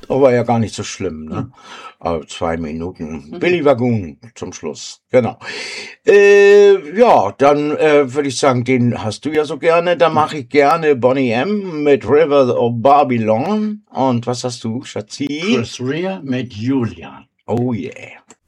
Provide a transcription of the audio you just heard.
Aber ja gar nicht so schlimm, ne? Aber 2 Minuten. Billy Wagoon zum Schluss. Genau. Ja, dann würde ich sagen, den hast du ja so gerne. Da mache ich gerne Boney M. mit River of Babylon. Und was hast du, Schatzi? Chris Rea mit Julia. Oh yeah.